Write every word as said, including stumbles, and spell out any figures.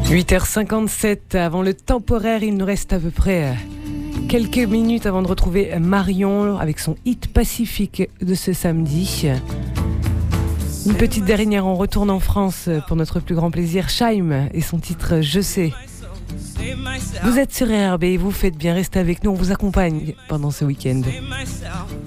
huit heures cinquante-sept, avant le temporaire, il nous reste à peu près quelques minutes avant de retrouver Marion avec son hit Pacifique de ce samedi. Une petite dernière, on retourne en France pour notre plus grand plaisir. Scheim et son titre Je sais. Vous êtes sur R R B, vous faites bien, restez avec nous, on vous accompagne pendant ce week-end.